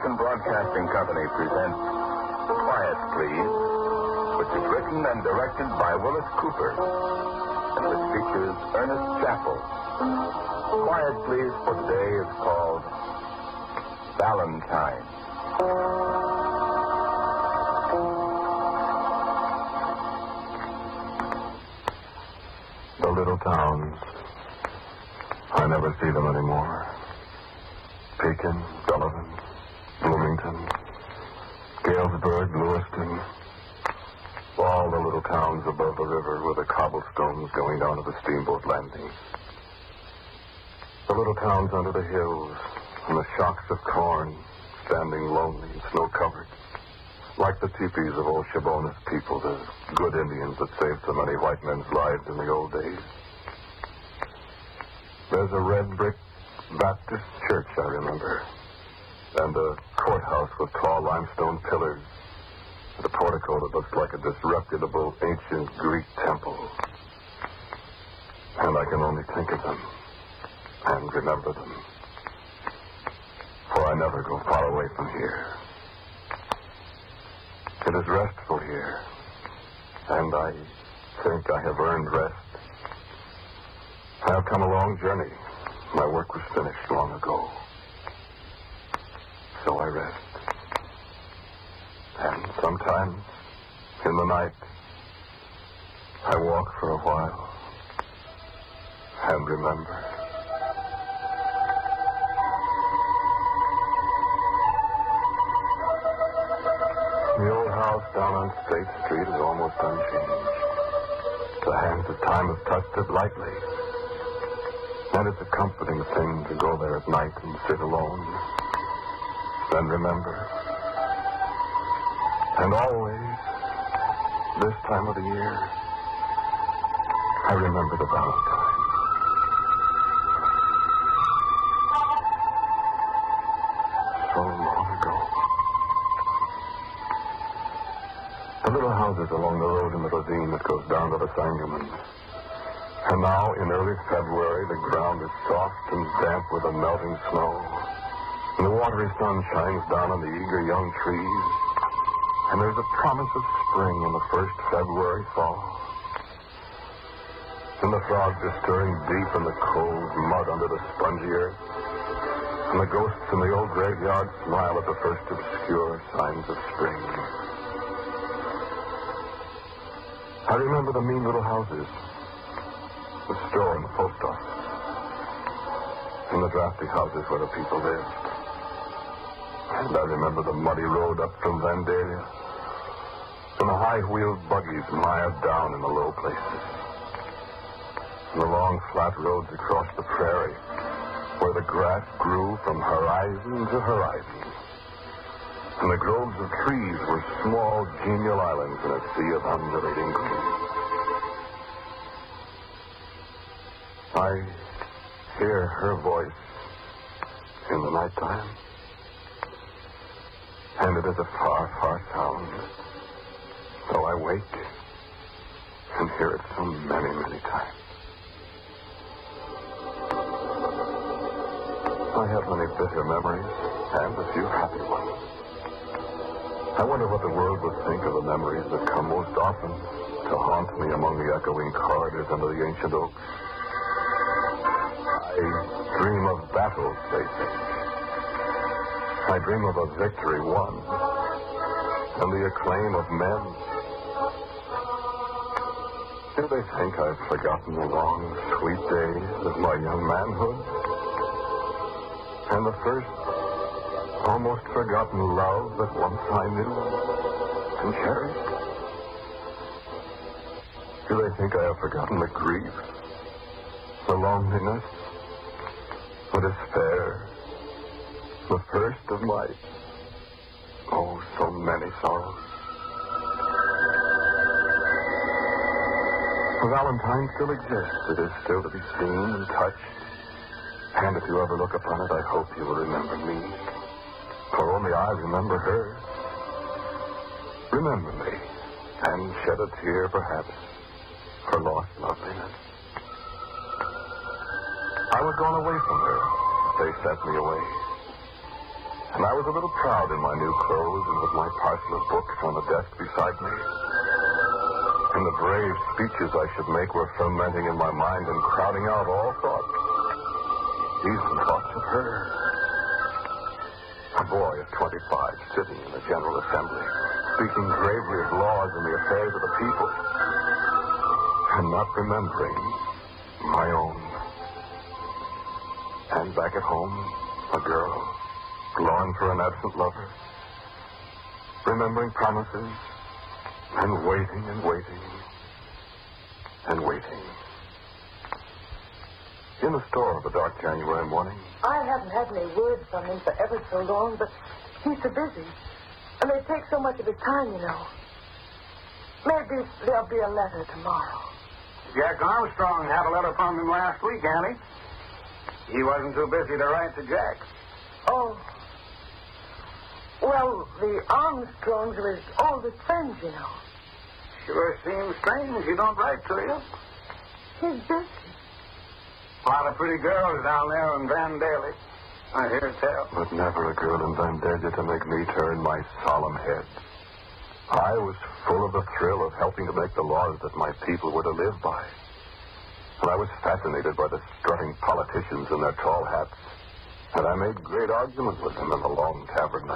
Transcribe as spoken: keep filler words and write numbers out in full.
American Broadcasting Company presents Quiet Please, which is written and directed by Willis Cooper, and which features Ernest Chappell. Quiet Please for today is called Valentine. The little towns. I never see them anymore. Pekin, Delavan, Bloomington, Galesburg, Lewiston. All the little towns above the river with the cobblestones going down to the steamboat landings. The little towns under the hills and the shocks of corn standing lonely and snow-covered. Like the teepees of old Shabonis people, the good Indians that saved so many white men's lives in the old days. There's a red brick Baptist church, I remember, and a courthouse with tall limestone pillars, and a portico that looks like a disreputable ancient Greek temple. And I can only think of them and remember them, for I never go far away from here. It is restful here, and I think I have earned rest. I have come a long journey. My work was finished long ago. So I rest. And sometimes, in the night, I walk for a while and remember. The old house down on State Street is almost unchanged. The hands of time have touched it lightly. And it's a comforting thing to go there at night and sit alone. Then remember. And always, this time of the year, I remember the Valentine. So long ago. The little houses along the road in the ravine that goes down to the Sangamon. And now, in early February, the ground is soft and damp with the melting snow. And the watery sun shines down on the eager young trees. And there's a promise of spring in the first February fall. And the frogs are stirring deep in the cold mud under the spongy earth. And the ghosts in the old graveyard smile at the first obscure signs of spring. I remember the mean little houses. The store and the post office. And the drafty houses where the people lived. And I remember the muddy road up from Vandalia. And the high-wheeled buggies mired down in the low places. And the long flat roads across the prairie where the grass grew from horizon to horizon. And the groves of trees were small, genial islands in a sea of undulating green. I hear her voice in the nighttime, and it is a far, far sound. So I wake and hear it so many, many times. I have many bitter memories and a few happy ones. I wonder what the world would think of the memories that come most often to haunt me among the echoing corridors under the ancient oaks. I dream of battles, they say. I dream of a victory won and the acclaim of men. Do they think I've forgotten the long, sweet days of my young manhood? And the first, almost forgotten love that once I knew and cherished? Do they think I have forgotten the grief, the loneliness, the despair, the first of my, oh, so many sorrows? The Valentine still exists. It is still to be seen and touched. And if you ever look upon it, I hope you will remember me. For only I remember her. Remember me, and shed a tear, perhaps, for lost loveliness. I was gone away from her. They sent me away. And I was a little proud in my new clothes and with my parcel of books on the desk beside me. And the brave speeches I should make were fermenting in my mind and crowding out all thoughts. Even thoughts of her. A boy of twenty-five sitting in the General Assembly, speaking gravely of laws and the affairs of the people, and not remembering my own. And back at home, a girl, longing for an absent lover, remembering promises, and waiting and waiting and waiting. In the store of a dark January morning. I haven't had any word from him for ever so long, but he's so busy. And they take so much of his time, you know. Maybe there'll be a letter tomorrow. Jack Armstrong had a letter from him last week, Annie. He wasn't too busy to write to Jack. Oh. Well, the Armstrongs are his oldest friends, you know. Sure seems strange he don't write to you. He's busy. A lot of pretty girls down there in Vandalia, I hear tell. But never a girl in Vandalia to make me turn my solemn head. I was full of the thrill of helping to make the laws that my people were to live by. And I was fascinated by the strutting politicians in their tall hats. And I made great arguments with them in the long tavern